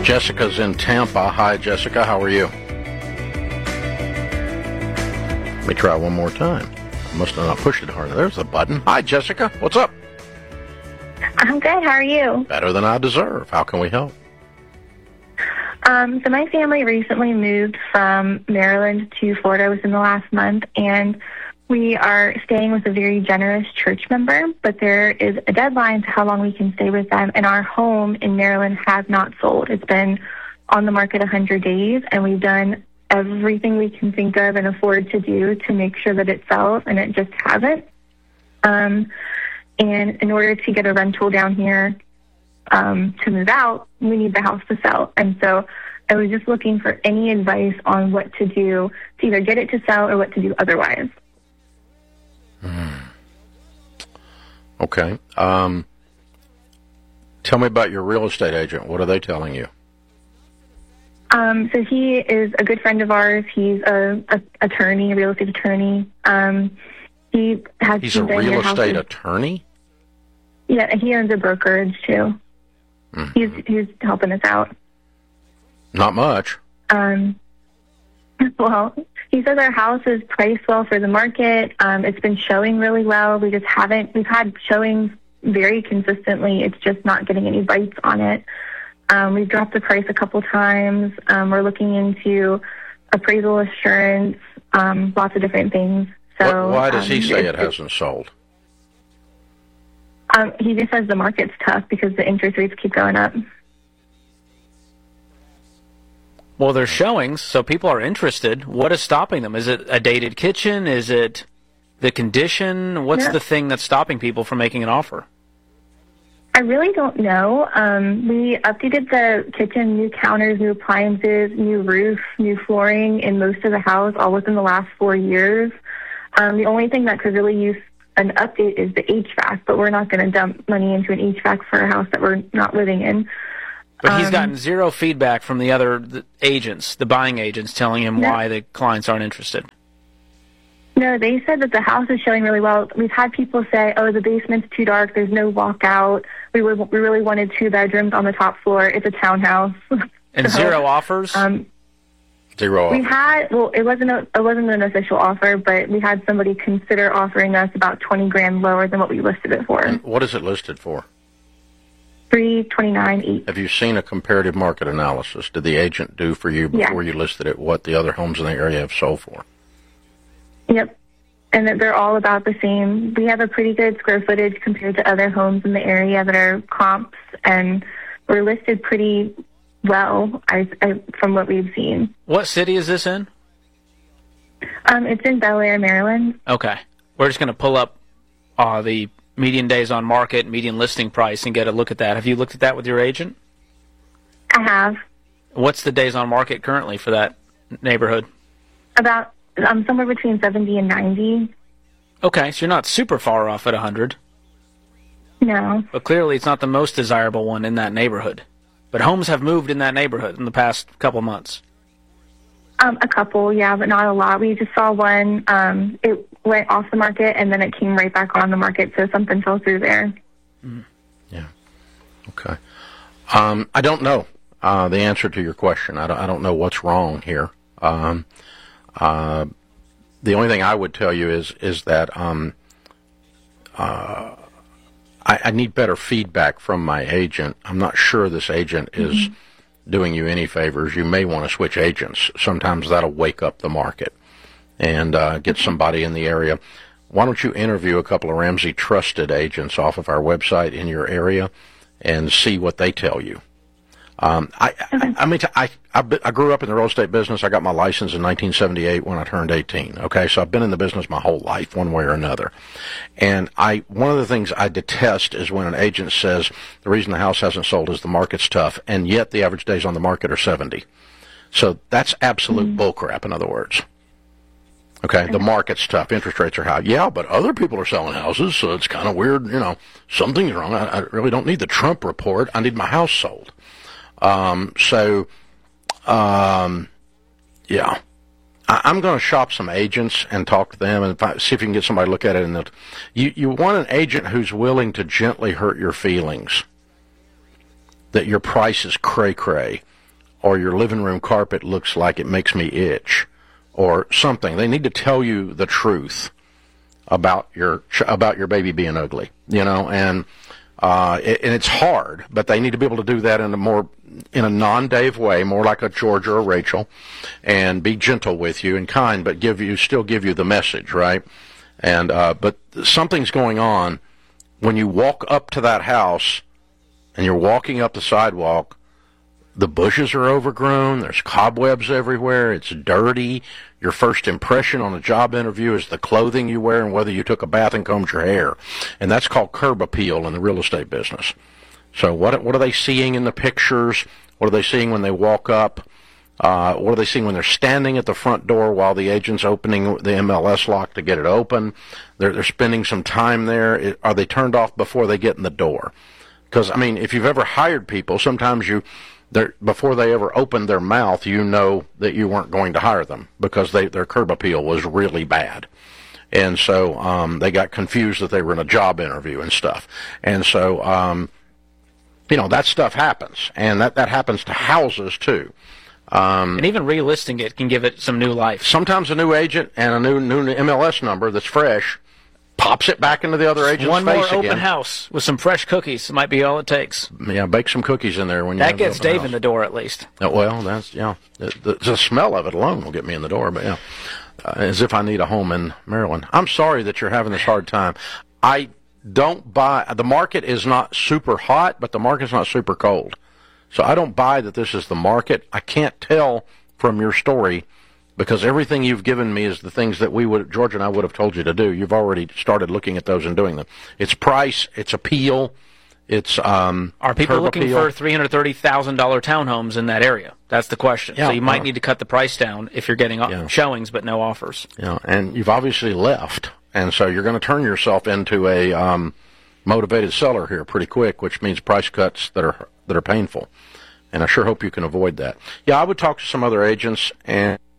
Jessica's in Tampa. Hi, Jessica. How are you? Let me try one more time. I must have not pushed it hard. There's the button. Hi, Jessica. What's up? I'm good. How are you? Better than I deserve. How can we help? So my family recently moved from Maryland to Florida within the last month, and we are staying with a very generous church member, but there is a deadline to how long we can stay with them, and our home in Maryland has not sold. It's been on the market 100 days, and we've done everything we can think of and afford to do to make sure that it sells, and it just hasn't. And in order to get a rental down here to move out, we need the house to sell. And so I was just looking for any advice on what to do to either get it to sell or what to do otherwise. Okay. Tell me about your real estate agent. What are they telling you? So he is a good friend of ours. He's a attorney, a real estate attorney. He's a real estate attorney? Yeah, he owns a brokerage too. Mm-hmm. He's helping us out. Not much. Well, he says our house is priced well for the market. It's been showing really well. We've had showings very consistently. It's just not getting any bites on it. We've dropped the price a couple times. We're looking into appraisal assurance, lots of different things. So why does he say it hasn't sold? He just says the market's tough because the interest rates keep going up. Well, there's showings, so people are interested. What is stopping them? Is it a dated kitchen? Is it the condition? What's the thing that's stopping people from making an offer? I really don't know. We updated the kitchen, new counters, new appliances, new roof, new flooring in most of the house, all within the last 4 years. The only thing that could really use an update is the HVAC, but we're not going to dump money into an HVAC for a house that we're not living in. But he's gotten zero feedback from the other agents, the buying agents, telling him why the clients aren't interested. No, they said that the house is showing really well. We've had people say, oh, the basement's too dark, there's no walkout. We really wanted 2 bedrooms on the top floor. It's a townhouse. And zero offers? Zero offers. We had, it wasn't an official offer, but we had somebody consider offering us about $20,000 lower than what we listed it for. And what is it listed for? $329,800. Have you seen a comparative market analysis? Did the agent do for you before you listed it what the other homes in the area have sold for? Yep. And that they're all about the same. We have a pretty good square footage compared to other homes in the area that are comps, and we're listed pretty well from what we've seen. What city is this in? It's in Bel Air, Maryland. Okay. We're just going to pull up the median days on market, median listing price, and get a look at that. Have you looked at that with your agent? I have. What's the days on market currently for that neighborhood? About somewhere between 70 and 90. Okay, so you're not super far off at 100. No. But clearly it's not the most desirable one in that neighborhood. But homes have moved in that neighborhood in the past couple months. A couple, yeah, but not a lot. We just saw one. It went off the market, and then it came right back on the market, so something fell through there. Mm. Yeah. Okay. I don't know the answer to your question. I don't know what's wrong here. The only thing I would tell you is that I need better feedback from my agent. I'm not sure this agent is doing you any favors. You may want to switch agents. Sometimes that'll wake up the market and get somebody in the area. Why don't you interview a couple of Ramsey trusted agents off of our website in your area and see what they tell you? I grew up in the real estate business. I got my license in 1978 when I turned 18. Okay, so I've been in the business my whole life, one way or another. And one of the things I detest is when an agent says the reason the house hasn't sold is the market's tough, and yet the average days on the market are 70. So that's absolute bullcrap, in other words. Okay, the market's tough, interest rates are high. Yeah, but other people are selling houses, so it's kind of weird. Something's wrong. I really don't need the Trump report. I need my house sold. Yeah. I'm going to shop some agents and talk to them and see if you can get somebody to look at it. And you want an agent who's willing to gently hurt your feelings, that your price is cray-cray, or your living room carpet looks like it makes me itch, or something. They need to tell you the truth about your baby being ugly, and it's hard, but they need to be able to do that in a non-Dave way, more like a George or a Rachel, and be gentle with you and kind, but still give you the message, right? And but something's going on when you walk up to that house and you're walking up the sidewalk. The bushes are overgrown. There's cobwebs everywhere. It's dirty. Your first impression on a job interview is the clothing you wear and whether you took a bath and combed your hair. And that's called curb appeal in the real estate business. So what are they seeing in the pictures? What are they seeing when they walk up? What are they seeing when they're standing at the front door while the agent's opening the MLS lock to get it open? They're spending some time there. Are they turned off before they get in the door? Because, if you've ever hired people, sometimes before they ever opened their mouth, you know that you weren't going to hire them because their curb appeal was really bad. And so they got confused that they were in a job interview and stuff. And so, that stuff happens. And that happens to houses, too. And even relisting it can give it some new life. Sometimes a new agent and a new MLS number that's fresh pops it back into the other agent's face again. One more open house with some fresh cookies might be all it takes. Yeah, bake some cookies in there when you that gets Dave in the door at least. Well, that's the smell of it alone will get me in the door. But yeah, as if I need a home in Maryland. I'm sorry that you're having this hard time. I don't buy. The market is not super hot, but the market's not super cold. So I don't buy that this is the market. I can't tell from your story, because everything you've given me is the things that George and I would have told you to do. You've already started looking at those and doing them. It's price, it's appeal, it's Are people looking for $330,000 townhomes in that area? That's the question. Yeah, so you might need to cut the price down if you're getting showings but no offers. Yeah, and you've obviously left, and so you're going to turn yourself into a motivated seller here pretty quick, which means price cuts that are painful. And I sure hope you can avoid that. Yeah, I would talk to some other agents and